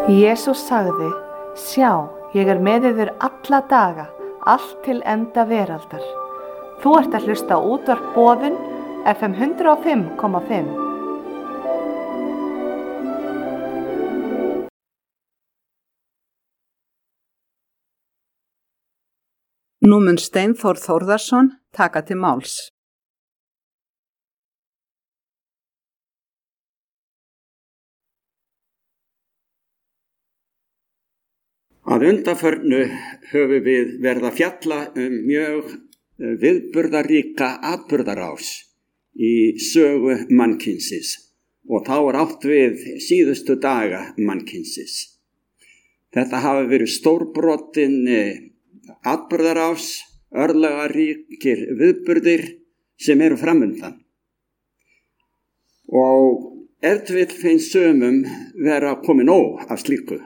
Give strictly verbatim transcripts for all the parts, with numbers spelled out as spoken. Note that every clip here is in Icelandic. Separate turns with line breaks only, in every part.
Jesús sagði, sjá, ég er með yður alla daga, allt til enda veraldar. Þú ert að hlusta á útvarp Boðun, F M hundrað og fimm komma fimm.
Nú mun Steinþór Þórðarson taka til máls.
Að undanförnu höfum við verið að fjalla um mjög viðburðaríka atburðarás í sögu mannkynsins og þá er átt við síðustu daga mannkynsins. Þetta hafa verið stórbrotin atburðarás, örlagaríkir viðburðir sem eru framundan. Og ef til vill finnst sumum vera komin nóg af slíku.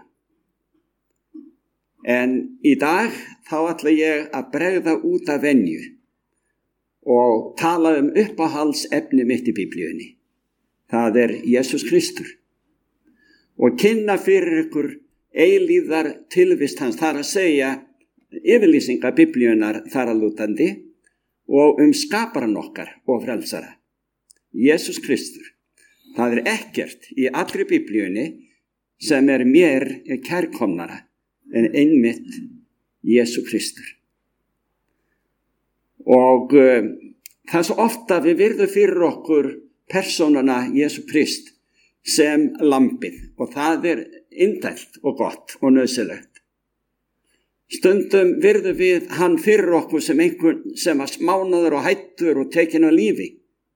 En í dag þá ætla ég að bregða út af venju og tala um uppáhaldsefni mitt í Biblíunni. Það er Jesús Kristur. Og kynna fyrir ykkur eilífðar tilvist hans, þar að segja yfirlýsingar Biblíunnar þar að lútandi og um skaparan okkar og frelsara. Jesús Kristur. Það er ekkert í allri Biblíunni sem er mér kærkomnara en einmitt Jesú Kristur. Og uh, það er svo ofta við virðum fyrir okkur persónuna Jesú Krist sem lambið og það er indælt og gott og nauðsynlegt. Stundum virðum við hann fyrir okkur sem einhvern sem var smánaður og hættur og tekinn á lífi.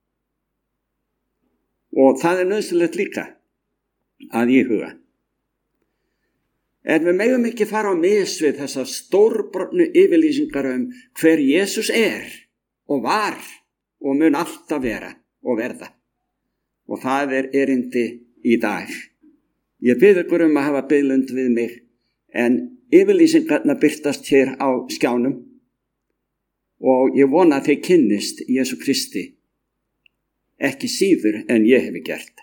Og það er nauðsynlegt líka að íhuga. En við megum ekki fara á mis við þessar stórbrotnu yfirlýsingar um hver Jesús er og var og mun alltaf vera og verða. Og það er erindi í dag. Ég bið ykkur um að hafa biðlund við mig, en yfirlýsingarna birtast hér á skjánum og ég vona að þeir kynnist Jesú Kristi ekki síður en ég hefi gert.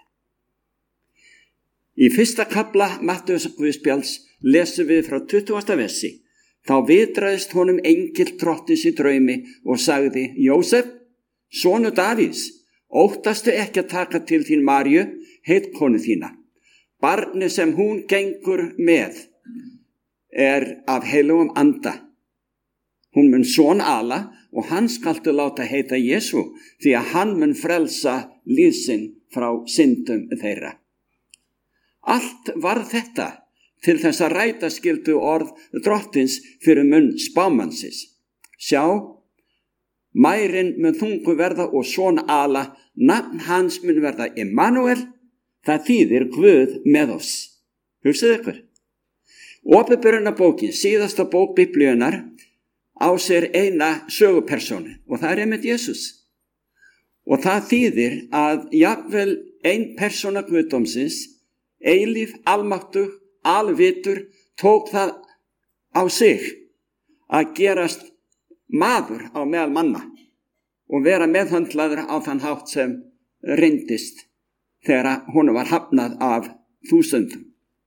Í fyrsta kafla Mattheusar Guðspjalls lesum við frá tuttugasta versi. Þá vitraðist honum engill drottins í draumi og sagði, Jósef, sonu Davíðs, óttastu ekki að taka til þín Maríu, heitkonu þína. Barnið sem hún gengur með er af heilugum anda. Hún mun son ala og hann skaltu láta heita Jesú, því að hann mun frelsa líf sinn frá syndum þeirra. Allt var þetta til þess að ræta skyldu orð drottins fyrir munn spámannsins. Sjá, mærin mun þungu verða og son ala, nafn hans mun verða Immanuel, það þýðir Guð með oss. Hugsið ykkur. Opinberunarbókin, síðasta bók Biblíunnar, á sér eina sögupersónu og það er einmitt Jesús. Og það þýðir að jafnvel ein persóna Guðdómsins, eilíf, almáttug, alvitur, tók það á sig að gerast maður á meðal manna og vera meðhöndlaður á þann hátt sem reyndist þegar hún var hafnað af þúsundum.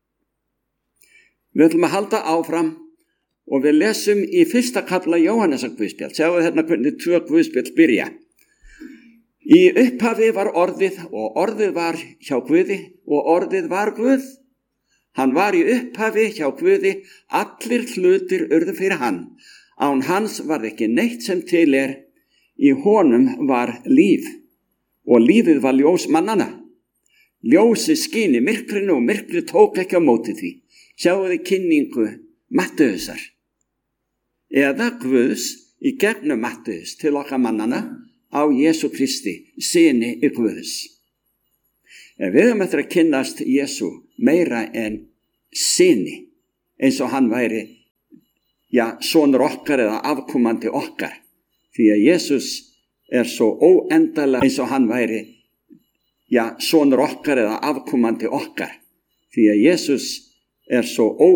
Við ætlum að halda áfram og við lesum í fyrsta kafla Jóhannesar Guðspjall. Sjáu hérna hvernig tvö Guðspjall byrja. Í upphafi var orðið og orðið var hjá Guði og orðið var Guð. Hann var í upphafi hjá Guði, allir hlutir urðu fyrir hann. Án hans var ekki neitt sem til er, í honum var líf og lífið var ljós mannana. Ljósið skín í myrkrinu og myrkrið tók ekki á móti því. Sjáu þið kynningu Mattheusar eða Guðs í gegnum Mattheus til okkar mannana á Jesú Kristi, syni í Guðs. En við höfum eftir að kynnast Jesú meira en syni, eins og hann væri, ja, sonur okkar eða afkomandi okkar. Því að Jesús er svo óendalega eins og hann væri, ja, sonur okkar eða afkomandi okkar. Því að Jesús er svo óendalega